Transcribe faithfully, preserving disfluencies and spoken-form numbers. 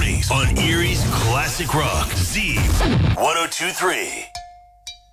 mornings on Erie's Classic Rock, Z one oh two three.